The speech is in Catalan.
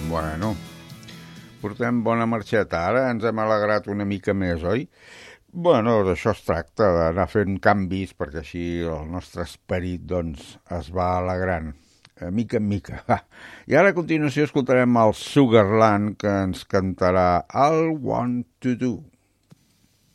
Bueno, portem bona marxeta. Ara ens hem alegrat una mica més, oi? Bueno, d'això es tracta, d'anar fent canvis perquè així el nostre esperit, doncs, es va alegrant, mica en mica. I ara a continuació escoltarem el Sugarland, que ens cantarà All Want to Do.